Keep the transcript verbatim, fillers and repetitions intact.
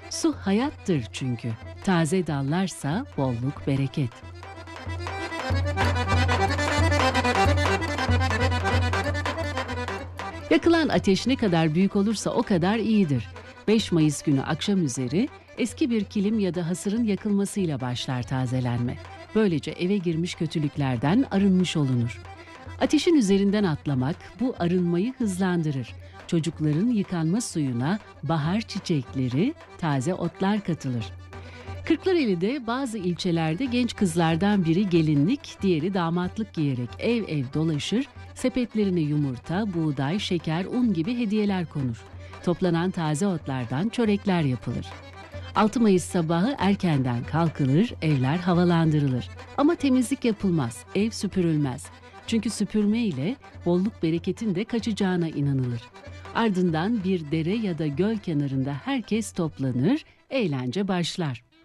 Su hayattır çünkü. Taze dallarsa bolluk bereket. Yakılan ateş ne kadar büyük olursa o kadar iyidir. beş Mayıs günü akşam üzeri eski bir kilim ya da hasırın yakılmasıyla başlar tazelenme. Böylece eve girmiş kötülüklerden arınmış olunur. Ateşin üzerinden atlamak bu arınmayı hızlandırır. Çocukların yıkanma suyuna bahar çiçekleri, taze otlar katılır. Kırklareli'de bazı ilçelerde genç kızlardan biri gelinlik, diğeri damatlık giyerek ev ev dolaşır, sepetlerine yumurta, buğday, şeker, un gibi hediyeler konur. Toplanan taze otlardan çörekler yapılır. altı Mayıs sabahı erkenden kalkılır, evler havalandırılır. Ama temizlik yapılmaz, ev süpürülmez. Çünkü süpürme ile bolluk bereketin de kaçacağına inanılır. Ardından bir dere ya da göl kenarında herkes toplanır, eğlence başlar.